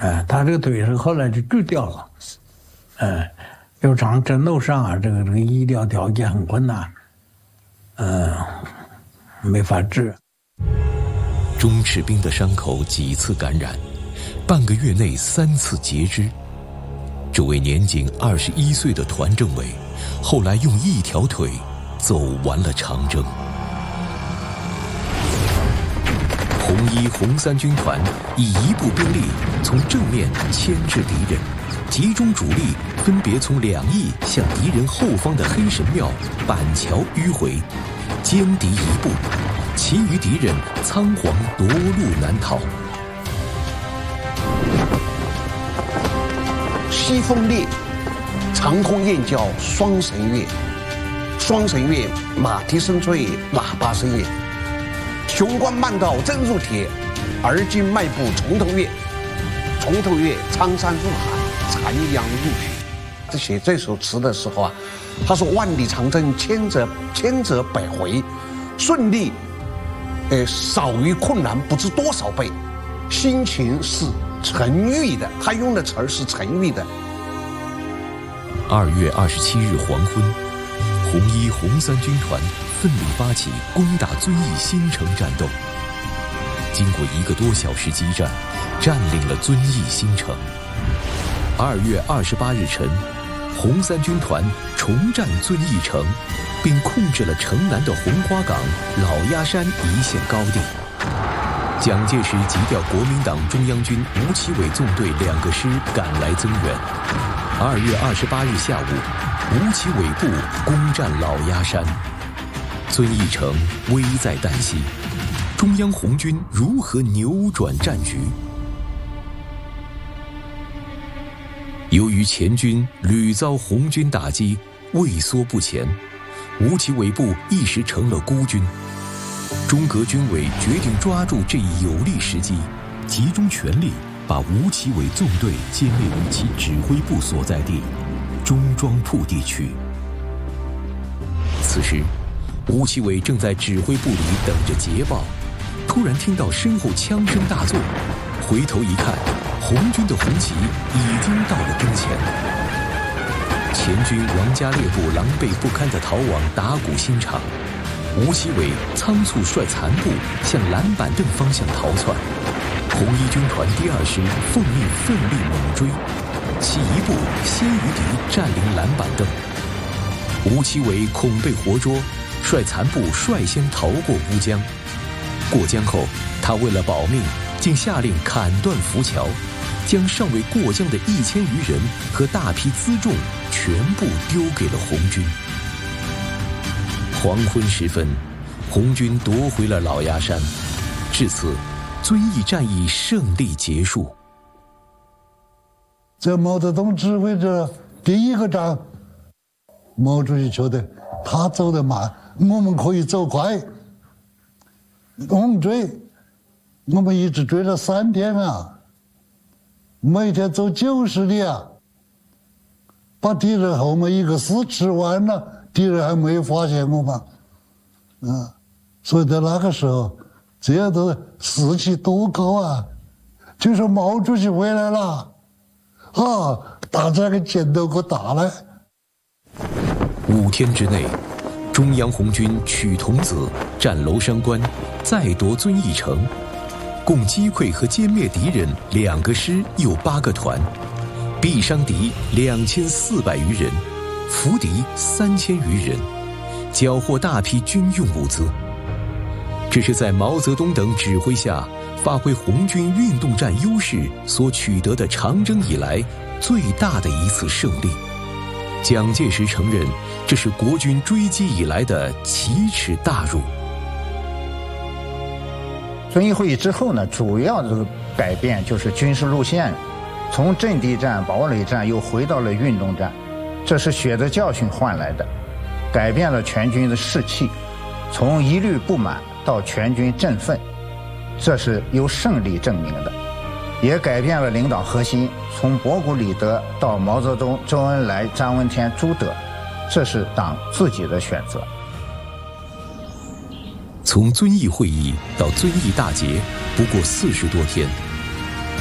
他这个腿是后来就锯掉了，要长针头上啊，这个医疗条件很困难，没法治。 钟赤兵的伤口几次感染，半个月内3次截肢。这位年仅21岁的团政委，后来用一条腿走完了长征。红一红三军团以一部兵力从正面牵制敌人，集中主力分别从2翼向敌人后方的黑神庙、板桥迂回，歼敌一部，其余敌人仓皇夺路南逃。 西风烈，长空燕叫双神乐，双神乐，马蹄声脆，喇叭声乐。雄关漫道真如铁，而今迈步从头越。从头越，苍山入海，残阳入血。在写这首词的时候啊，他说万里长征千折百回，顺利，少于困难不知多少倍，心情是沉郁的。他用的词儿是沉郁的。 2月27日黄昏，红一红三军团奋力发起攻打遵义新城战斗。经过1个多小时激战，占领了遵义新城。2月28日晨，红三军团重占遵义城，并控制了城南的红花岗、老鸭山一线高地。蒋介石急调国民党中央军吴奇伟纵队2个师赶来增援。2月28日下午，吴奇伟部攻占老鸭山，遵义城危在旦夕。中央红军如何扭转战局？由于前军屡遭红军打击，畏缩不前，吴奇伟部一时成了孤军。中革军委决定抓住这一有利时机，集中全力把吴奇伟纵队歼灭于其指挥部所在地中庄铺地区。此时，吴奇伟正在指挥部里等着捷报，突然听到身后枪声大作，回头一看，红军的红旗已经到了跟前。前军王家烈部狼狈不堪地逃往打鼓新场，吴奇伟仓促率残部向蓝板凳方向逃窜。红一军团第2师奉命奋力猛追，其一部先于敌占领蓝板凳。吴奇伟恐被活捉，率残部率先逃过乌江。过江后，他为了保命，竟下令砍断浮桥，将尚未过江的1000余人和大批辎重全部丢给了红军。黄昏时分，红军夺回了老鸭山，至此，遵义战役胜利结束。 这毛泽东指挥着第1个仗，毛主席觉得他走得慢，我们可以走快。猛追，我们一直追了3天啊，每天走90里啊，把敌人后面1个师吃完了，敌人还没有发现我们，所以在那个时候，这样的士气多高啊！就说毛主席回来了，大家给箭头给我打来。 5天之内，中央红军取桐梓、占娄山关，再夺遵义城，共击溃和歼灭敌人2个师又8个团，毙伤敌2400余人，俘敌3000余人，缴获大批军用物资。这是在毛泽东等指挥下，发挥红军运动战优势所取得的长征以来最大的一次胜利。蒋介石承认，这是国军追击以来的奇耻大辱。 遵义会议之后呢，主要的改变就是军事路线，从阵地战、堡垒战又回到了运动战，这是血的教训换来的，改变了全军的士气，从一律不满到全军振奋，这是由胜利证明的，也改变了领导核心，从博古李德到毛泽东、周恩来、张闻天、朱德，这是党自己的选择。 从遵义会议到遵义大捷不过40多天，